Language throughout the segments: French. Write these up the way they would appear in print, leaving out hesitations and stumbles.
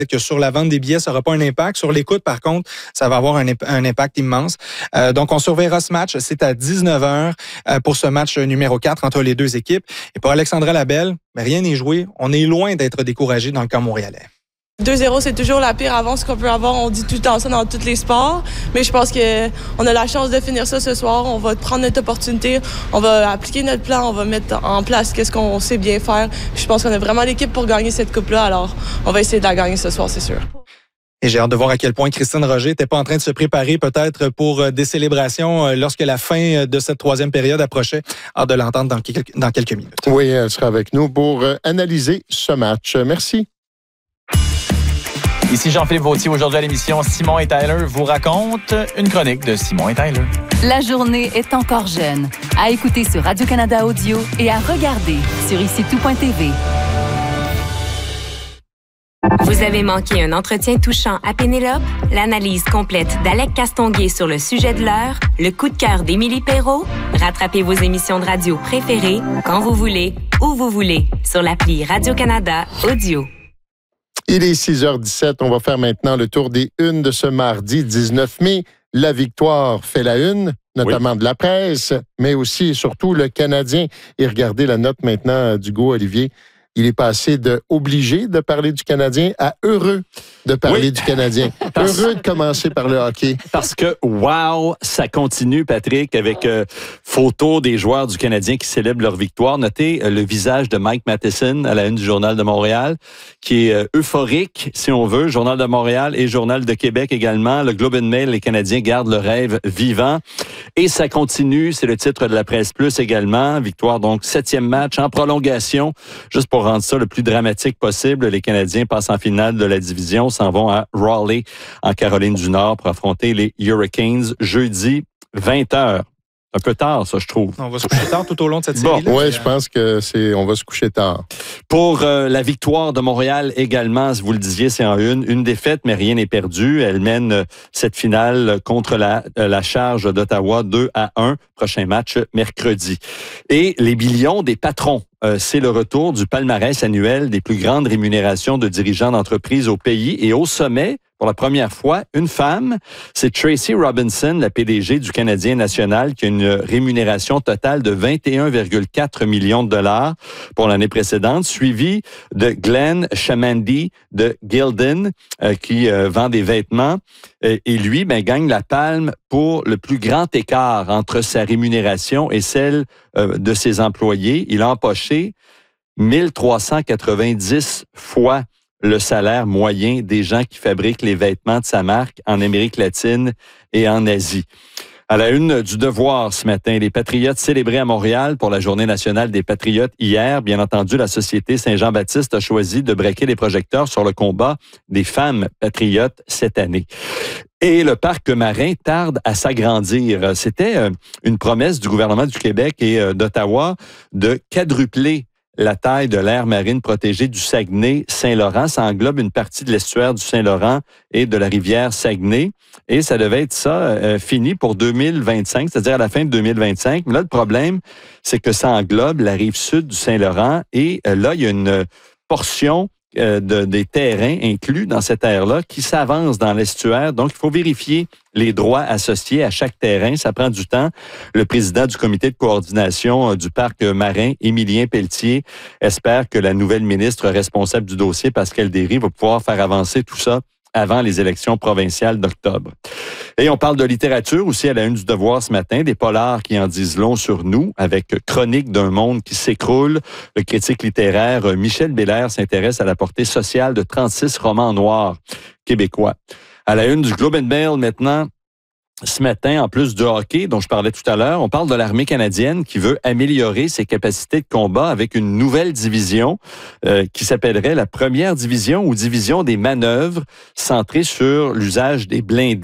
que sur la vente des billets, ça n'aura pas un impact. Sur l'écoute, par contre, ça va avoir un impact immense. Donc, on surveillera ce match. C'est à 19h pour ce match numéro 4 entre les deux équipes. Et pour Alexandra Labelle, rien n'est joué. On est loin d'être découragé dans le camp montréalais. 2-0, c'est toujours la pire avance qu'on peut avoir. On dit tout le temps ça dans tous les sports. Mais je pense qu'on a la chance de finir ça ce soir. On va prendre notre opportunité. On va appliquer notre plan. On va mettre en place qu'est-ce qu'on sait bien faire. Puis je pense qu'on a vraiment l'équipe pour gagner cette coupe-là. Alors, on va essayer de la gagner ce soir, c'est sûr. Et j'ai hâte de voir à quel point Christine Roger n'était pas en train de se préparer peut-être pour des célébrations lorsque la fin de cette troisième période approchait. Hâte de l'entendre dans quelques minutes. Oui, elle sera avec nous pour analyser ce match. Merci. Ici Jean-Philippe Vautier. Aujourd'hui à l'émission, Simon et Tyler vous racontent une chronique de Simon et Tyler. La journée est encore jeune. À écouter sur Radio-Canada Audio et à regarder sur ICTout.tv. Vous avez manqué un entretien touchant à Pénélope? L'analyse complète d'Alec Castonguay sur le sujet de l'heure? Le coup de cœur d'Émilie Perrault? Rattrapez vos émissions de radio préférées quand vous voulez, où vous voulez, sur l'appli Radio-Canada Audio. Il est 6h17. On va faire maintenant le tour des unes de ce mardi 19 mai. La victoire fait la une, notamment de la presse, mais aussi et surtout le Canadien. Et regardez la note maintenant d'Hugo Olivier. Il est passé de obligé de parler du Canadien à heureux de parler du Canadien. Heureux de commencer par le hockey. Parce que, wow, ça continue, Patrick, avec photos des joueurs du Canadien qui célèbrent leur victoire. Notez le visage de Mike Matheson à la une du Journal de Montréal, qui est euphorique, si on veut. Journal de Montréal et Journal de Québec également. Le Globe and Mail, les Canadiens gardent le rêve vivant. Et ça continue, c'est le titre de la Presse Plus également. Victoire, donc, 7e match en prolongation. Juste pour rendre ça le plus dramatique possible, les Canadiens passent en finale de la division, s'en vont à Raleigh, en Caroline du Nord, pour affronter les Hurricanes jeudi 20h. Un peu tard, ça, je trouve. On va se coucher tard tout au long de cette série-là. Oui, je pense on va se coucher tard. Pour la victoire de Montréal également, si vous le disiez, c'est en une défaite, mais rien n'est perdu. Elle mène cette finale contre la Charge d'Ottawa 2-1. Prochain match mercredi. Et les millions des patrons. C'est le retour du palmarès annuel des plus grandes rémunérations de dirigeants d'entreprises au pays. Et au sommet, pour la première fois, une femme, c'est Tracy Robinson, la PDG du Canadien national, qui a une rémunération totale de 21,4 millions de dollars pour l'année précédente, suivie de Glenn Chamandy de Gildan, qui vend des vêtements. Et lui, gagne la palme pour le plus grand écart entre sa rémunération et celle de ses employés. Il a empoché 1390 fois le salaire moyen des gens qui fabriquent les vêtements de sa marque en Amérique latine et en Asie. À la une du Devoir ce matin, les Patriotes célébrés à Montréal pour la Journée nationale des Patriotes hier. Bien entendu, la Société Saint-Jean-Baptiste a choisi de braquer les projecteurs sur le combat des femmes patriotes cette année. Et le parc marin tarde à s'agrandir. C'était une promesse du gouvernement du Québec et d'Ottawa de quadrupler la taille de l'aire marine protégée du Saguenay-Saint-Laurent. Ça englobe une partie de l'estuaire du Saint-Laurent et de la rivière Saguenay. Et ça devait être ça fini pour 2025, c'est-à-dire à la fin de 2025. Mais là, le problème, c'est que ça englobe la rive sud du Saint-Laurent. Et là, il y a une portion des terrains inclus dans cette aire-là qui s'avance dans l'estuaire. Donc, il faut vérifier les droits associés à chaque terrain. Ça prend du temps. Le président du comité de coordination du parc marin, Émilien Pelletier, espère que la nouvelle ministre responsable du dossier, Pascale Derry, va pouvoir faire avancer tout ça avant les élections provinciales d'octobre. Et on parle de littérature aussi à la une du Devoir ce matin, des polars qui en disent long sur nous, avec Chronique d'un monde qui s'écroule. Le critique littéraire Michel Belair s'intéresse à la portée sociale de 36 romans noirs québécois. À la une du Globe and Mail maintenant, ce matin, en plus du hockey dont je parlais tout à l'heure, on parle de l'armée canadienne qui veut améliorer ses capacités de combat avec une nouvelle division qui s'appellerait la première division ou division des manœuvres, centrée sur l'usage des blindés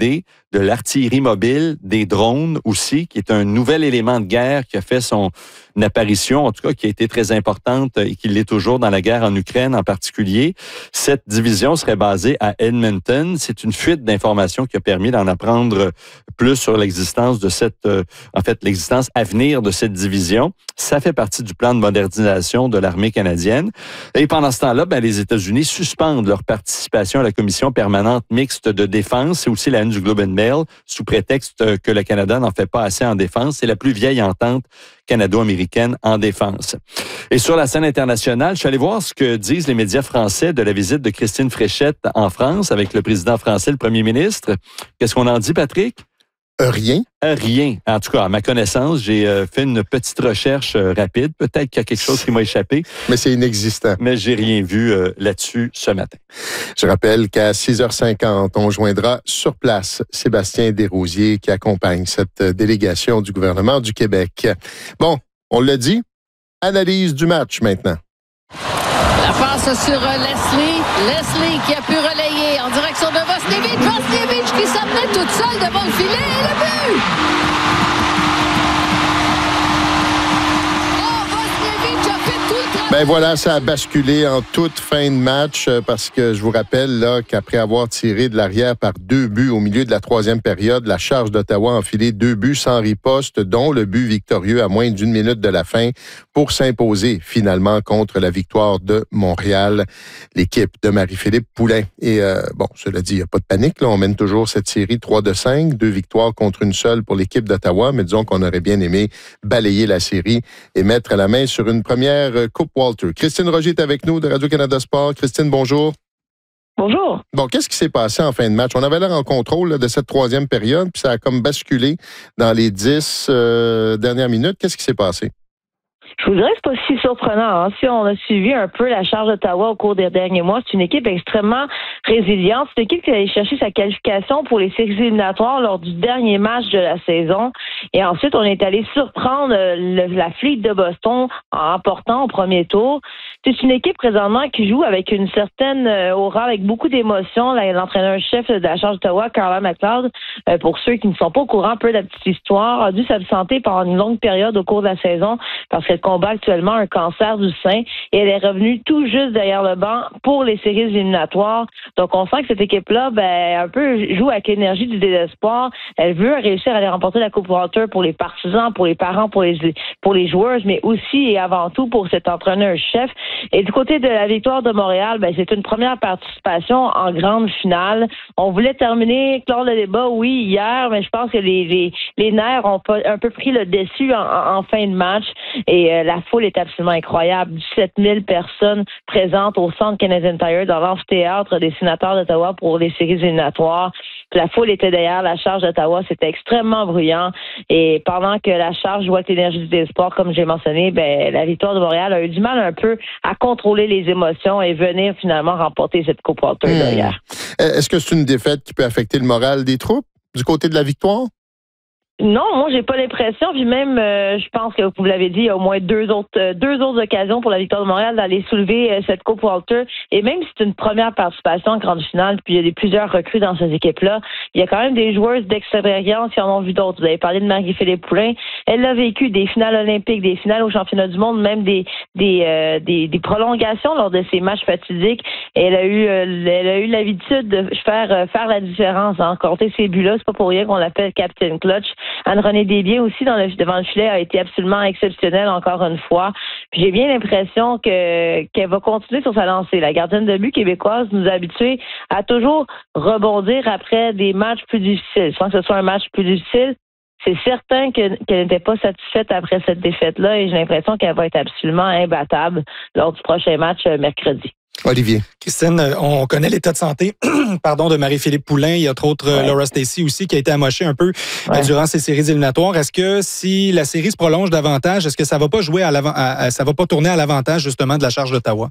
de l'artillerie mobile, des drones aussi, qui est un nouvel élément de guerre qui a fait son apparition, en tout cas qui a été très importante et qui l'est toujours dans la guerre en Ukraine en particulier. Cette division serait basée à Edmonton. C'est une fuite d'informations qui a permis d'en apprendre plus sur l'existence de l'existence à venir de cette division. Ça fait partie du plan de modernisation de l'armée canadienne. Et pendant ce temps-là, les États-Unis suspendent leur participation à la commission permanente mixte de défense. C'est aussi la une du Globe and Mail, sous prétexte que le Canada n'en fait pas assez en défense. C'est la plus vieille entente canado-américaine en défense. Et sur la scène internationale, je suis allé voir ce que disent les médias français de la visite de Christine Fréchette en France avec le président français, le premier ministre. Qu'est-ce qu'on en dit, Patrick? Rien. Rien. En tout cas, à ma connaissance, j'ai fait une petite recherche rapide. Peut-être qu'il y a quelque chose qui m'a échappé. Mais c'est inexistant. Mais j'ai rien vu là-dessus ce matin. Je rappelle qu'à 6h50, on joindra sur place Sébastien Desrosiers qui accompagne cette délégation du gouvernement du Québec. Bon, on l'a dit, analyse du match maintenant. La passe sur Leslie. Leslie qui a pu relayer en direction de Vosnevic. Vosnevic qui s'amenait toute seule devant le filet et le but! Ben voilà, ça a basculé en toute fin de match parce que je vous rappelle là qu'après avoir tiré de l'arrière par 2 buts au milieu de la 3e période, la Charge d'Ottawa a enfilé 2 buts sans riposte, dont le but victorieux à moins d'1 minute de la fin pour s'imposer finalement contre la victoire de Montréal, l'équipe de Marie-Philippe Poulin. Et cela dit, il n'y a pas de panique, là, on mène toujours cette série 3-5, 2 victoires contre une seule pour l'équipe d'Ottawa, mais disons qu'on aurait bien aimé balayer la série et mettre la main sur une première Coupe Walter. Christine Rogier est avec nous de Radio-Canada Sport. Christine, bonjour. Bonjour. Bon, qu'est-ce qui s'est passé en fin de match? On avait l'air en contrôle là, de cette 3e période, puis ça a comme basculé dans les 10 dernières minutes. Qu'est-ce qui s'est passé? Je vous dirais que c'est pas si surprenant. Hein? Si on a suivi un peu la Charge d'Ottawa au cours des derniers mois, c'est une équipe extrêmement résiliente. C'est une équipe qui a allé chercher sa qualification pour les séries éliminatoires lors du dernier match de la saison. Et ensuite, on est allé surprendre la Fleet de Boston en emportant au premier tour. C'est une équipe présentement qui joue avec une certaine aura, avec beaucoup d'émotions. L'entraîneur-chef de la Charge d'Ottawa, Carla McLeod, pour ceux qui ne sont pas au courant un peu de la petite histoire, a dû s'absenter pendant une longue période au cours de la saison parce qu'elle combat actuellement un cancer du sein et elle est revenue tout juste derrière le banc pour les séries éliminatoires. Donc, on sent que cette équipe-là, un peu joue avec l'énergie du désespoir. Elle veut réussir à aller remporter la Coupe Walter pour les partisans, pour les parents, pour les joueurs, mais aussi et avant tout pour cet entraîneur-chef. Et du côté de la victoire de Montréal, c'est une première participation en grande finale. On voulait clore le débat, oui, hier, mais je pense que les nerfs ont un peu pris le dessus en fin de match. Et la foule est absolument incroyable. 17 000 personnes présentes au Centre Canadian Tire dans l'amphithéâtre des Sénateurs d'Ottawa pour les séries éliminatoires. La foule était derrière la Charge d'Ottawa. C'était extrêmement bruyant. Et pendant que la Charge jouait avec l'énergie du désespoir, comme j'ai mentionné, la victoire de Montréal a eu du mal un peu à contrôler les émotions et venir finalement remporter cette Coupe Walter hier. Est-ce que c'est une défaite qui peut affecter le moral des troupes du côté de la victoire? Non, moi j'ai pas l'impression. Puis même, je pense que vous l'avez dit, il y a au moins deux autres occasions pour la victoire de Montréal d'aller soulever cette Coupe Walter. Et même si c'est une première participation en grande finale, puis il y a plusieurs recrues dans ces équipes-là, il y a quand même des joueuses d'expérience qui en ont vu d'autres. Vous avez parlé de Marie-Philippe Poulin. Elle a vécu des finales olympiques, des finales au championnat du monde, même des prolongations lors de ces matchs fatidiques. Et elle a eu l'habitude de faire la différence. Hein. Compter ces buts-là, c'est pas pour rien qu'on l'appelle Captain Clutch. Anne-Renée Desbiens aussi devant le filet a été absolument exceptionnelle encore une fois. Puis j'ai bien l'impression qu'elle va continuer sur sa lancée. La gardienne de but québécoise nous a habitués à toujours rebondir après des matchs plus difficiles. Sans que ce soit un match plus difficile, c'est certain qu'elle n'était pas satisfaite après cette défaite-là et j'ai l'impression qu'elle va être absolument imbattable lors du prochain match mercredi. Olivier. Christine, on connaît l'état de santé de Marie-Philippe Poulin. Il y a entre autres Laura Stacey aussi qui a été amochée un peu durant ces séries éliminatoires. Est-ce que si la série se prolonge davantage, est-ce que ça va pas jouer ça va pas tourner à l'avantage justement de la Charge d'Ottawa?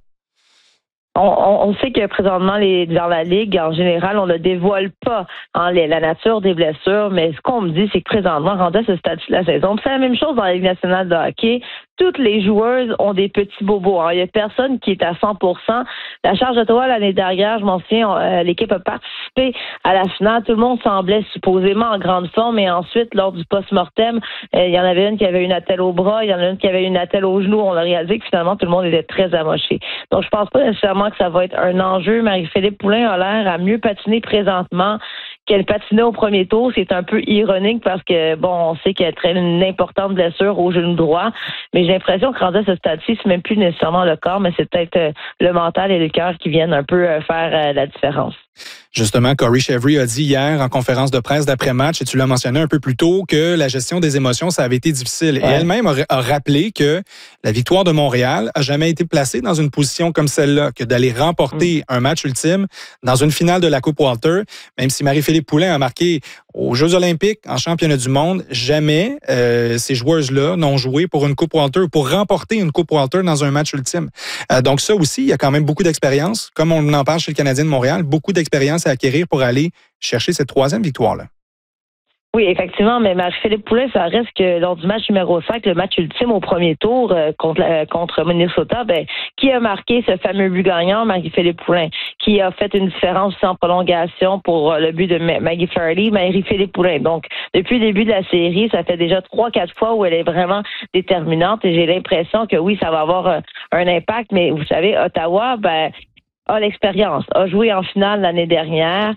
On sait que présentement, dans la Ligue, en général, on ne dévoile pas la nature des blessures, mais ce qu'on me dit, c'est que présentement, rendu à ce statut de la saison, c'est la même chose dans la Ligue nationale de hockey, toutes les joueuses ont des petits bobos. Il n'y a personne qui est à 100%. La Charge d'Ottawa, l'année dernière, je m'en souviens, l'équipe a participé à la finale. Tout le monde semblait supposément en grande forme. Et ensuite, lors du post-mortem, il y en avait une qui avait une attelle au bras, il y en a une qui avait une attelle au genou. On a réalisé que finalement, tout le monde était très amoché. Donc, je pense pas nécessairement que ça va être un enjeu. Marie-Philippe Poulin a l'air à mieux patiner présentement qu'elle patinait au premier tour. C'est un peu ironique parce que, on sait qu'elle traîne une importante blessure au genou droit, mais j'ai l'impression que rendu à ce stade-ci, c'est même plus nécessairement le corps, mais c'est peut-être le mental et le cœur qui viennent un peu faire la différence. Justement, Corey Chevry a dit hier en conférence de presse d'après-match, et tu l'as mentionné un peu plus tôt, que la gestion des émotions, ça avait été difficile. Ouais. Et elle-même a rappelé que la victoire de Montréal a jamais été placée dans une position comme celle-là, que d'aller remporter un match ultime dans une finale de la Coupe Walter, même si Marie-Philippe Poulin a marqué aux Jeux olympiques, en championnat du monde, jamais ces joueuses-là n'ont joué pour une Coupe Walter ou pour remporter une Coupe Walter dans un match ultime. Donc ça aussi, il y a quand même beaucoup d'expérience, comme on en parle chez le Canadien de Montréal, beaucoup d'expérience à acquérir pour aller chercher cette troisième victoire-là. Oui, effectivement, mais Marie-Philippe Poulin, ça reste que lors du match numéro 5, le match ultime au premier tour contre Minnesota, qui a marqué ce fameux but gagnant? Marie-Philippe Poulin, qui a fait une différence sans prolongation pour le but de Maggie Farley, Marie-Philippe Poulin. Donc, depuis le début de la série, ça fait déjà 3-4 fois où elle est vraiment déterminante et j'ai l'impression que oui, ça va avoir un impact, mais vous savez, Ottawa, a l'expérience, a joué en finale l'année dernière,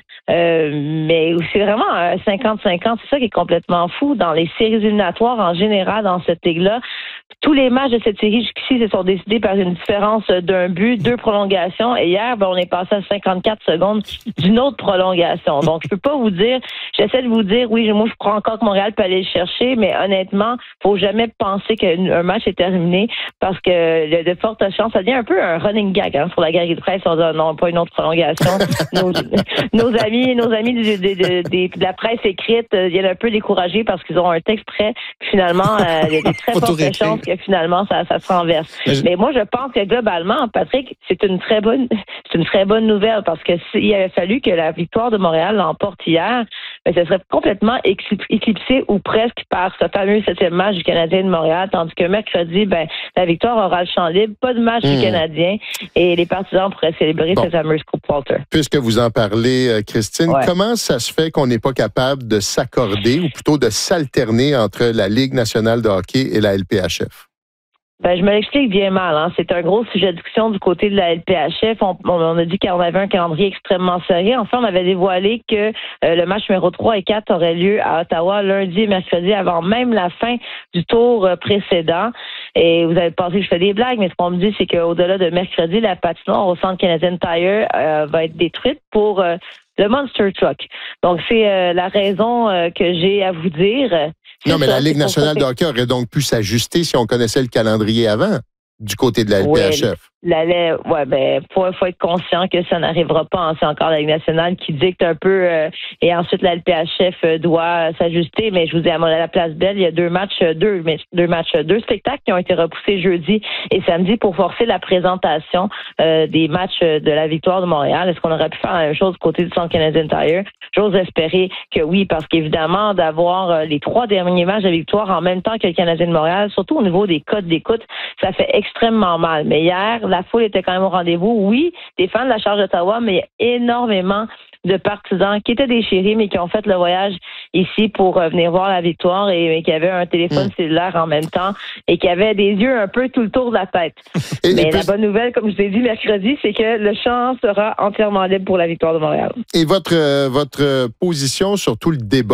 mais c'est vraiment 50-50, c'est ça qui est complètement fou. Dans les séries éliminatoires en général, dans cette ligue-là, tous les matchs de cette série jusqu'ici se sont décidés par une différence d'un but, 2 prolongations, et hier, on est passé à 54 secondes d'une autre prolongation. Donc, je peux pas vous dire, j'essaie de vous dire, oui, moi, je crois encore que Montréal peut aller le chercher, mais honnêtement, faut jamais penser qu'un match est terminé, parce que il y a de fortes chances, ça devient un peu un running gag, sur la galerie de presse, on dit, non, pas une autre prolongation. nos amis de la presse écrite viennent un peu découragés parce qu'ils ont un texte prêt, puis finalement, il y a des très fortes chances que finalement, ça se renverse. Mais moi, je pense que globalement, Patrick, c'est une très bonne nouvelle parce que s'il avait fallu que la victoire de Montréal l'emporte hier, ce serait complètement éclipsé ou presque par ce fameux 7e match du Canadien de Montréal, tandis que mercredi, la victoire aura le champ libre, pas de match du Canadien et les partisans pourraient célébrer cette fameuse Coupe Walter. Puisque vous en parlez, Christine, comment ça se fait qu'on n'est pas capable de s'accorder ou plutôt de s'alterner entre la Ligue nationale de hockey et la LPHF? Je me l'explique bien mal. C'est un gros sujet de discussion du côté de la LPHF. On a dit qu'on avait un calendrier extrêmement serré. Enfin, on avait dévoilé que le match numéro 3 et 4 aurait lieu à Ottawa lundi et mercredi avant même la fin du tour précédent. Et vous avez pensé que je fais des blagues, mais ce qu'on me dit, c'est qu'au-delà de mercredi, la patinoire au centre Canadian Tire va être détruite pour le Monster Truck. Donc, c'est la raison que j'ai à vous dire. Non, mais la Ligue nationale de hockey aurait donc pu s'ajuster si on connaissait le calendrier avant, du côté de la LPHF. Faut être conscient que ça n'arrivera pas. C'est encore la Ligue nationale qui dicte un peu et ensuite la LPHF doit s'ajuster. Mais je vous dis, à la Place Belle, il y a deux spectacles qui ont été repoussés jeudi et samedi pour forcer la présentation des matchs de la victoire de Montréal. Est-ce qu'on aurait pu faire la même chose du côté du centre Canadian Tire? J'ose espérer que oui, parce qu'évidemment, d'avoir les 3 derniers matchs de victoire en même temps que le Canadien de Montréal, surtout au niveau des codes d'écoute, ça fait extrêmement mal. Mais hier, la foule était quand même au rendez-vous. Oui, des fans de la Charge d'Ottawa, mais il y a énormément de partisans qui étaient déchirés, mais qui ont fait le voyage ici pour venir voir la victoire et qui avaient un téléphone cellulaire en même temps et qui avaient des yeux un peu tout le tour de la tête. La bonne nouvelle, comme je vous ai dit mercredi, c'est que le champ sera entièrement libre pour la victoire de Montréal. Et votre position sur tout le débat